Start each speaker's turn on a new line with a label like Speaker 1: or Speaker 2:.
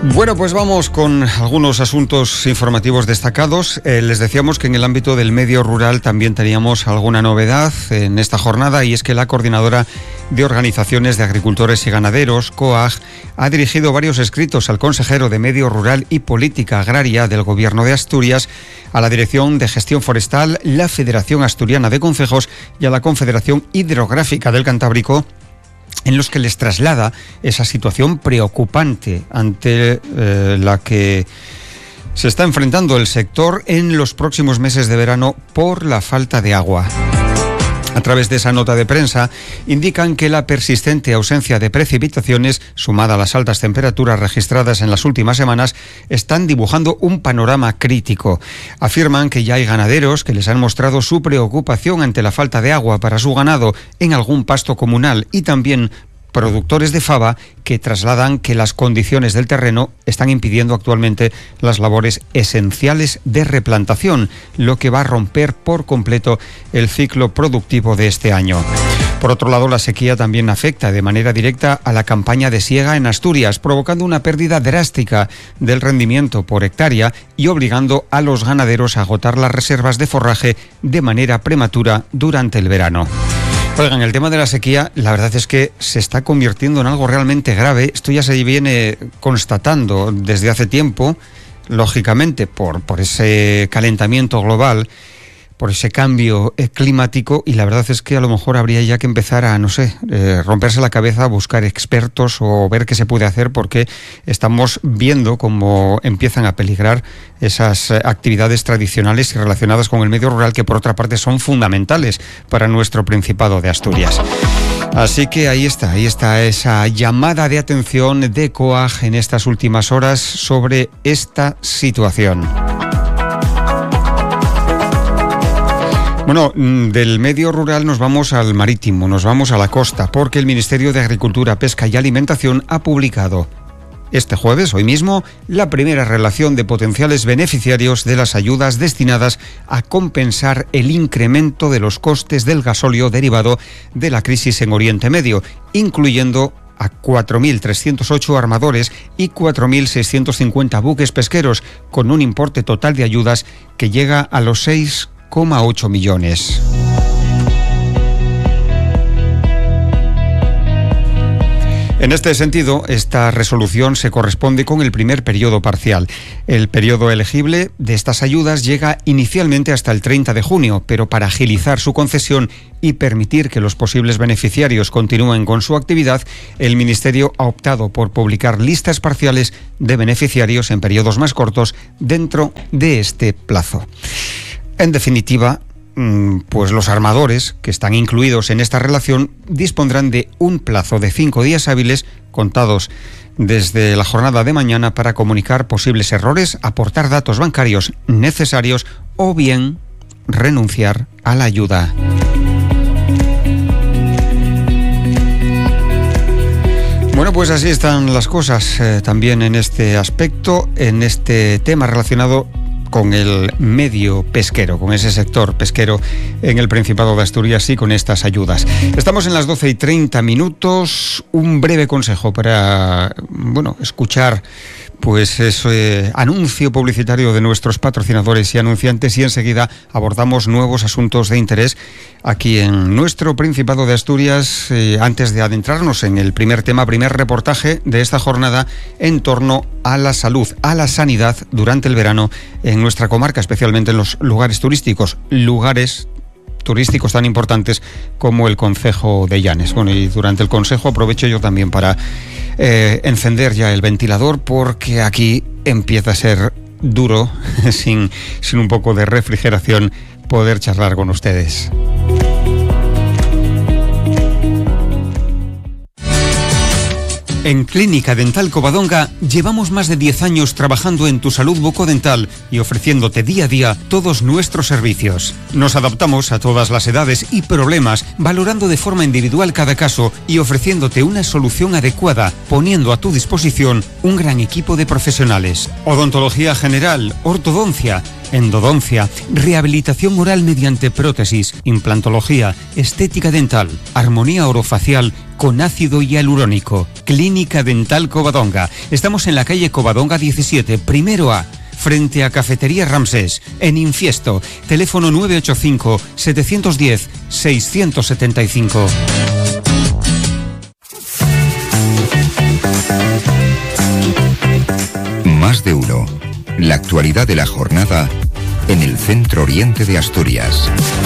Speaker 1: Bueno, pues vamos con algunos asuntos informativos destacados. Les decíamos que en el ámbito del medio rural también teníamos alguna novedad en esta jornada, y es que la Coordinadora de Organizaciones de Agricultores y Ganaderos, COAG, ha dirigido varios escritos al consejero de Medio Rural y Política Agraria del Gobierno de Asturias, a la Dirección de Gestión Forestal, la Federación Asturiana de Concejos y a la Confederación Hidrográfica del Cantábrico, en los que les traslada esa situación preocupante ante la que se está enfrentando el sector en los próximos meses de verano por la falta de agua. A través de esa nota de prensa, indican que la persistente ausencia de precipitaciones, sumada a las altas temperaturas registradas en las últimas semanas, están dibujando un panorama crítico. Afirman que ya hay ganaderos que les han mostrado su preocupación ante la falta de agua para su ganado en algún pasto comunal, y también productores de faba que trasladan que las condiciones del terreno están impidiendo actualmente las labores esenciales de replantación, lo que va a romper por completo el ciclo productivo de este año. Por otro lado, la sequía también afecta de manera directa a la campaña de siega en Asturias, provocando una pérdida drástica del rendimiento por hectárea y obligando a los ganaderos a agotar las reservas de forraje de manera prematura durante el verano. Oigan, el tema de la sequía, la verdad es que se está convirtiendo en algo realmente grave. Esto ya se viene constatando desde hace tiempo, lógicamente por ese calentamiento global, por ese cambio climático, y la verdad es que a lo mejor habría ya que empezar a, romperse la cabeza, a buscar expertos o ver qué se puede hacer, porque estamos viendo cómo empiezan a peligrar esas actividades tradicionales y relacionadas con el medio rural, que por otra parte son fundamentales para nuestro Principado de Asturias. Así que ahí está esa llamada de atención de COAG en estas últimas horas sobre esta situación. Bueno, del medio rural nos vamos al marítimo, nos vamos a la costa, porque el Ministerio de Agricultura, Pesca y Alimentación ha publicado este jueves, hoy mismo, la primera relación de potenciales beneficiarios de las ayudas destinadas a compensar el incremento de los costes del gasóleo derivado de la crisis en Oriente Medio, incluyendo a 4.308 armadores y 4.650 buques pesqueros, con un importe total de ayudas que llega a los 6,8 millones. En este sentido, esta resolución se corresponde con el primer periodo parcial. El periodo elegible de estas ayudas llega inicialmente hasta el 30 de junio, pero para agilizar su concesión y permitir que los posibles beneficiarios continúen con su actividad, el Ministerio ha optado por publicar listas parciales de beneficiarios en periodos más cortos dentro de este plazo. En definitiva, pues los armadores que están incluidos en esta relación dispondrán de un plazo de 5 días hábiles contados desde la jornada de mañana para comunicar posibles errores, aportar datos bancarios necesarios o bien renunciar a la ayuda. Bueno, pues así están las cosas también en este aspecto, en este tema relacionado con el medio pesquero, con ese sector pesquero en el Principado de Asturias y con estas ayudas. Estamos en las 12:30. Un breve consejo para, escuchar pues ese anuncio publicitario de nuestros patrocinadores y anunciantes, y enseguida abordamos nuevos asuntos de interés aquí en nuestro Principado de Asturias, antes de adentrarnos en el primer reportaje de esta jornada en torno a la salud, a la sanidad durante el verano en nuestra comarca, especialmente en los lugares turísticos tan importantes como el Concejo de Llanes. Bueno, y durante el consejo aprovecho yo también para encender ya el ventilador, porque aquí empieza a ser duro, sin un poco de refrigeración, poder charlar con ustedes. En Clínica Dental Covadonga llevamos más de 10 años trabajando en tu salud bucodental y ofreciéndote día a día todos nuestros servicios. Nos adaptamos a todas las edades y problemas, valorando de forma individual cada caso y ofreciéndote una solución adecuada, poniendo a tu disposición un gran equipo de profesionales. Odontología general, ortodoncia, endodoncia, rehabilitación oral mediante prótesis, implantología, estética dental, armonía orofacial con ácido hialurónico. Clínica Dental Covadonga. Estamos en la calle Covadonga 17, primero A, frente a Cafetería Ramsés, en Infiesto. Teléfono 985 710 675.
Speaker 2: Más de uno. La actualidad de la jornada en el Centro Oriente de Asturias.